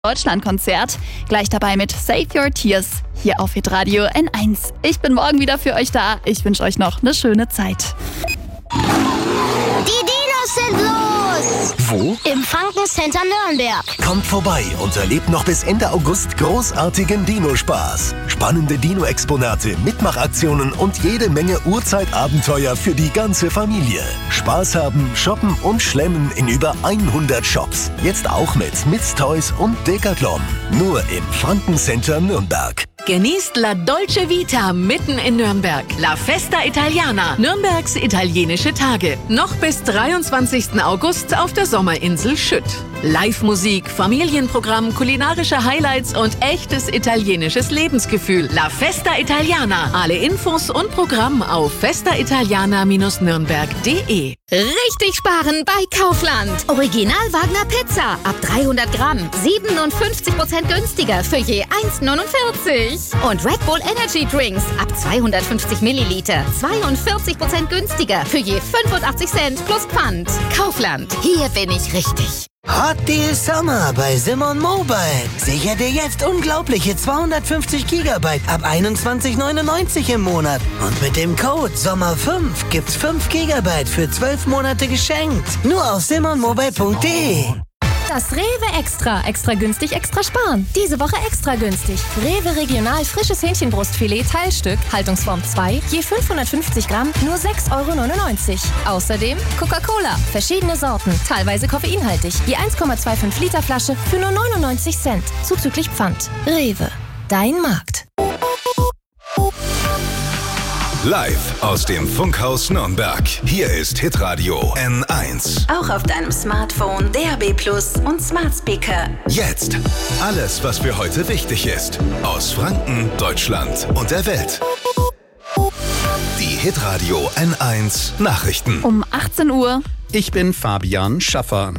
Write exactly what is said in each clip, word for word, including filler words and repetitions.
Deutschlandkonzert. Gleich dabei mit Save Your Tears hier auf Hitradio N eins. Ich bin morgen wieder für euch da. Ich wünsche euch noch eine schöne Zeit. Die Dinos sind los! Wo? Im Franken-Center Nürnberg. Kommt vorbei und erlebt noch bis Ende August großartigen Dino-Spaß. Spannende Dino-Exponate, Mitmachaktionen und jede Menge Urzeitabenteuer für die ganze Familie. Spaß haben, shoppen und schlemmen in über hundert Shops. Jetzt auch mit Mids Toys und Decathlon. Nur im Franken-Center Nürnberg. Genießt La Dolce Vita mitten in Nürnberg. La Festa Italiana, Nürnbergs italienische Tage. Noch bis dreiundzwanzigsten August auf der Sommerinsel Schütt. Live-Musik, Familienprogramm, kulinarische Highlights und echtes italienisches Lebensgefühl. La Festa Italiana. Alle Infos und Programm auf festa italiana Bindestrich nürnberg punkt de. Richtig sparen bei Kaufland. Original Wagner Pizza ab dreihundert Gramm. siebenundfünfzig Prozent günstiger für je eins neunundvierzig. Und Red Bull Energy Drinks ab zweihundertfünfzig Milliliter. zweiundvierzig Prozent günstiger für je fünfundachtzig Cent plus Pfand. Kaufland. Hier bin ich richtig. Hot Deal Summer bei Simon Mobile. Sicher dir jetzt unglaubliche zweihundertfünfzig Gigabyte ab einundzwanzig neunundneunzig im Monat. Und mit dem Code Sommer fünf gibt's fünf Gigabyte für zwölf Monate geschenkt. Nur auf simon mobile punkt de. Das Rewe Extra. Extra günstig, extra sparen. Diese Woche extra günstig. Rewe Regional frisches Hähnchenbrustfilet Teilstück, Haltungsform zwei, je fünfhundertfünfzig Gramm, nur sechs Euro neunundneunzig. Außerdem Coca-Cola, verschiedene Sorten, teilweise koffeinhaltig, je eins Komma fünfundzwanzig Liter Flasche für nur neunundneunzig Cent, zuzüglich Pfand. Rewe, dein Markt. Live aus dem Funkhaus Nürnberg. Hier ist Hitradio N eins. Auch auf deinem Smartphone, D A B Plus und Smart Speaker. Jetzt alles, was für heute wichtig ist. Aus Franken, Deutschland und der Welt. Die Hitradio N eins Nachrichten. Um achtzehn Uhr. Ich bin Fabian Schaffer.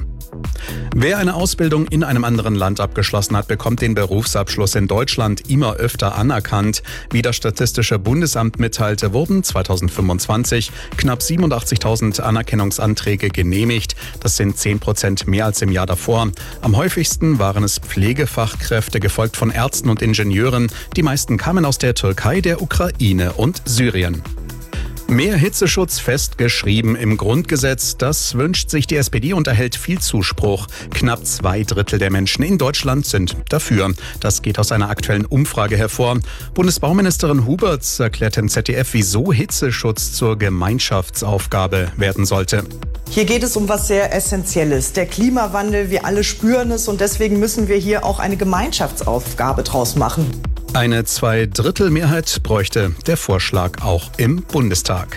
Wer eine Ausbildung in einem anderen Land abgeschlossen hat, bekommt den Berufsabschluss in Deutschland immer öfter anerkannt. Wie das Statistische Bundesamt mitteilte, wurden zweitausendfünfundzwanzig knapp siebenundachtzigtausend Anerkennungsanträge genehmigt. Das sind zehn Prozent mehr als im Jahr davor. Am häufigsten waren es Pflegefachkräfte, gefolgt von Ärzten und Ingenieuren. Die meisten kamen aus der Türkei, der Ukraine und Syrien. Mehr Hitzeschutz festgeschrieben im Grundgesetz. Das wünscht sich die S P D und erhält viel Zuspruch. Knapp zwei Drittel der Menschen in Deutschland sind dafür. Das geht aus einer aktuellen Umfrage hervor. Bundesbauministerin Huberts erklärt im Z D F, wieso Hitzeschutz zur Gemeinschaftsaufgabe werden sollte. Hier geht es um was sehr Essentielles. Der Klimawandel, wir alle spüren es und deswegen müssen wir hier auch eine Gemeinschaftsaufgabe draus machen. Eine Zweidrittelmehrheit bräuchte der Vorschlag auch im Bundestag.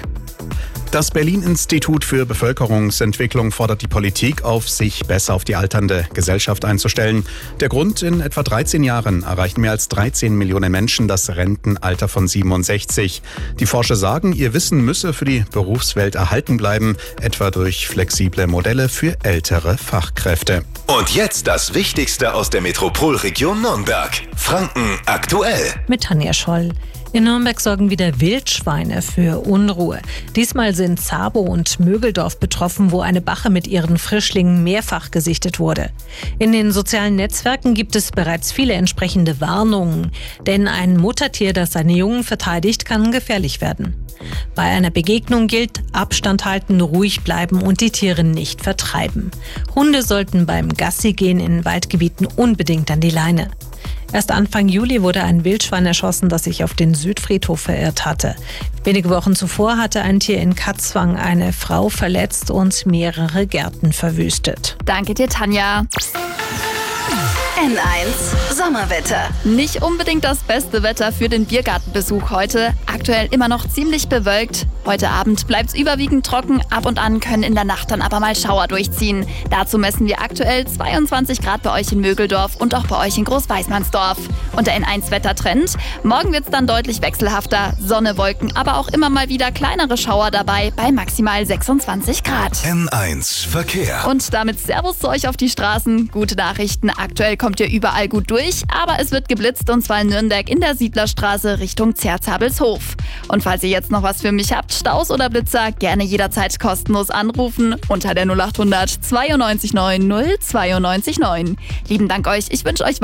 Das Berlin-Institut für Bevölkerungsentwicklung fordert die Politik auf, sich besser auf die alternde Gesellschaft einzustellen. Der Grund: in etwa dreizehn Jahren erreichen mehr als dreizehn Millionen Menschen das Rentenalter von siebenundsechzig. Die Forscher sagen, ihr Wissen müsse für die Berufswelt erhalten bleiben, etwa durch flexible Modelle für ältere Fachkräfte. Und jetzt das Wichtigste aus der Metropolregion Nürnberg. Franken aktuell. Mit Tanja Scholl. In Nürnberg sorgen wieder Wildschweine für Unruhe. Diesmal sind Zabo und Mögeldorf betroffen, wo eine Bache mit ihren Frischlingen mehrfach gesichtet wurde. In den sozialen Netzwerken gibt es bereits viele entsprechende Warnungen. Denn ein Muttertier, das seine Jungen verteidigt, kann gefährlich werden. Bei einer Begegnung gilt: Abstand halten, ruhig bleiben und die Tiere nicht vertreiben. Hunde sollten beim Gassigehen in Waldgebieten unbedingt an die Leine. Erst Anfang Juli wurde ein Wildschwein erschossen, das sich auf den Südfriedhof verirrt hatte. Wenige Wochen zuvor hatte ein Tier in Katzwang eine Frau verletzt und mehrere Gärten verwüstet. Danke dir, Tanja. N eins Sommerwetter. Nicht unbedingt das beste Wetter für den Biergartenbesuch heute. Aktuell immer noch ziemlich bewölkt. Heute Abend bleibt es überwiegend trocken. Ab und an können in der Nacht dann aber mal Schauer durchziehen. Dazu messen wir aktuell zweiundzwanzig Grad bei euch in Mögeldorf und auch bei euch in Großweißmannsdorf. Und der N eins Wettertrend: morgen wird es dann deutlich wechselhafter. Sonne, Wolken, aber auch immer mal wieder kleinere Schauer dabei bei maximal sechsundzwanzig Grad. N eins Verkehr. Und damit Servus zu euch auf die Straßen. Gute Nachrichten: aktuell kommt ihr überall gut durch, aber es wird geblitzt, und zwar in Nürnberg in der Siedlerstraße Richtung Zerzabelshof. Und falls ihr jetzt noch was für mich habt, Staus oder Blitzer gerne jederzeit kostenlos anrufen unter der null acht hundert zweiundneunzig neun null zweiundneunzig neun. Lieben Dank euch, ich wünsche euch